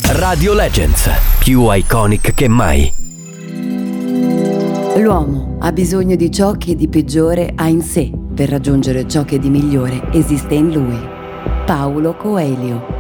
Radio Legends, più iconic che mai. L'uomo ha bisogno di ciò che di peggiore ha in sé per raggiungere ciò che di migliore esiste in lui. Paulo Coelho.